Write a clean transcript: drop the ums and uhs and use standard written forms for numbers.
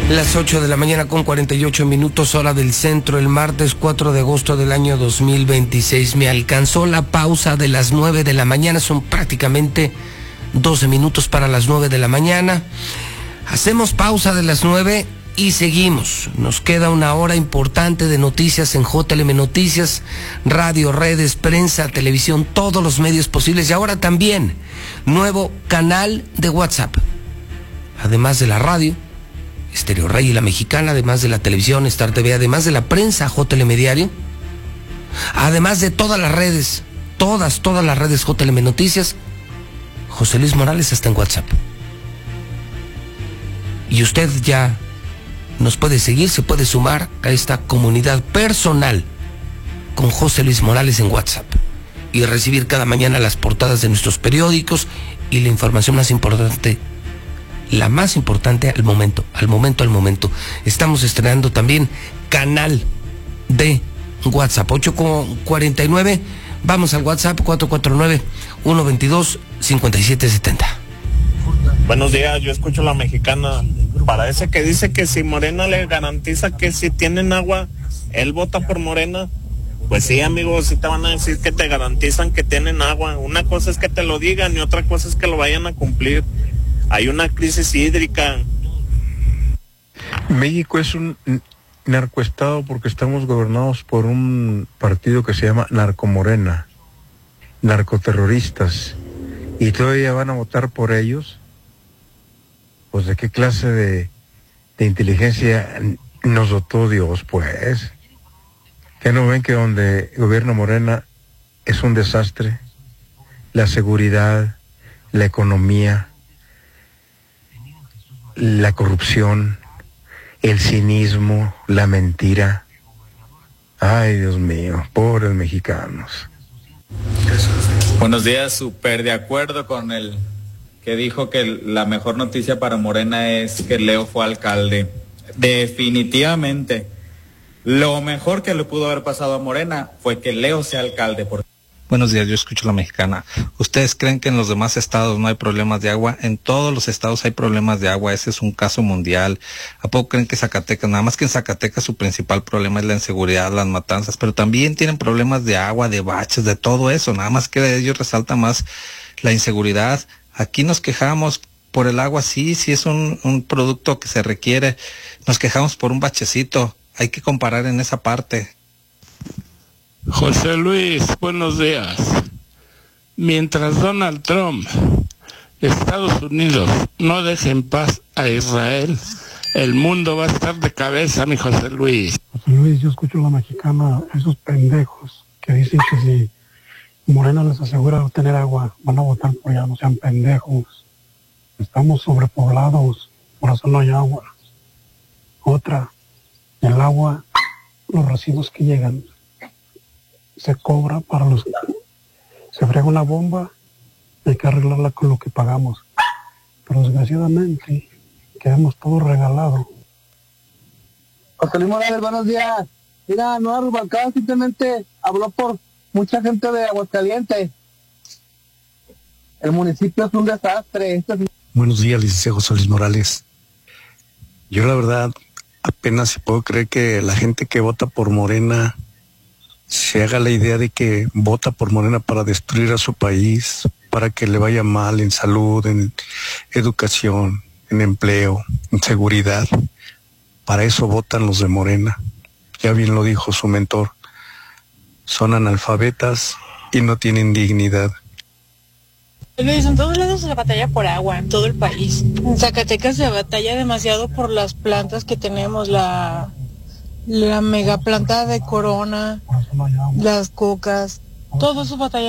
Las 8 de la mañana con 48 minutos, hora del centro, el martes 4 de agosto del año 2026. Me alcanzó la pausa de las 9 de la mañana, son prácticamente 12 minutos para las 9 de la mañana. Hacemos pausa de las 9 y seguimos. Nos queda una hora importante de noticias en JLM Noticias, radio, redes, prensa, televisión, todos los medios posibles. Y ahora también, nuevo canal de WhatsApp. Además de la radio, Estéreo Rey y La Mexicana, además de la televisión, Star TV, además de la prensa, JLM Diario, además de todas las redes, todas las redes JLM Noticias, José Luis Morales está en WhatsApp. Y usted ya nos puede seguir, se puede sumar a esta comunidad personal con José Luis Morales en WhatsApp y recibir cada mañana las portadas de nuestros periódicos y la información más importante, la más importante al momento. Estamos estrenando también canal de WhatsApp, 8:49, vamos al WhatsApp 449-122-5770. Buenos días, yo escucho La Mexicana. Para ese que dice que si Morena le garantiza que si tienen agua, él vota por Morena. Pues sí, amigos, sí te van a decir que te garantizan que tienen agua. Una cosa es que te lo digan y otra cosa es que lo vayan a cumplir. Hay una crisis hídrica. México es un narcoestado porque estamos gobernados por un partido que se llama Narcomorena, narcoterroristas, y todavía van a votar por ellos. Pues ¿de qué clase de inteligencia nos dotó Dios, pues? ¿Que no ven que donde gobierna Morena es un desastre? La seguridad, la economía, la corrupción, el cinismo, la mentira. Ay, Dios mío, pobres mexicanos. Buenos días, súper de acuerdo con el que dijo que la mejor noticia para Morena es que Leo fue alcalde. Definitivamente, lo mejor que le pudo haber pasado a Morena fue que Leo sea alcalde. Buenos días, yo escucho La Mexicana. ¿Ustedes creen que en los demás estados no hay problemas de agua? En todos los estados hay problemas de agua, ese es un caso mundial. ¿A poco creen que Zacatecas, nada más que en Zacatecas su principal problema es la inseguridad, las matanzas, pero también tienen problemas de agua, de baches, de todo eso, nada más que de ellos resalta más la inseguridad? Aquí nos quejamos por el agua, sí es un producto que se requiere, nos quejamos por un bachecito, hay que comparar en esa parte. José Luis, buenos días. Mientras Donald Trump, Estados Unidos, no deje en paz a Israel, el mundo va a estar de cabeza, mi José Luis. José Luis, yo escucho La Mexicana, esos pendejos que dicen que si Morena les asegura tener agua, van a votar por ella, no sean pendejos. Estamos sobrepoblados, por eso no hay agua. Otra, el agua, los recibos que llegan, se cobra para los... Se frega una bomba, hay que arreglarla con lo que pagamos. Pero desgraciadamente, quedamos todo regalado. José Luis Morales, buenos días. Mira, no Rubalcaba simplemente habló por mucha gente de Aguascalientes. El municipio es un desastre. Buenos días, licenciado José Luis Morales. Yo la verdad apenas si puedo creer que la gente que vota por Morena se haga la idea de que vota por Morena para destruir a su país, para que le vaya mal en salud, en educación, en empleo, en seguridad. Para eso votan los de Morena. Ya bien lo dijo su mentor. Son analfabetas y no tienen dignidad. Luis, en todos lados se batalla por agua, en todo el país. En Zacatecas se batalla demasiado por las plantas que tenemos, la mega planta de Corona, las cocas, todo eso batalla.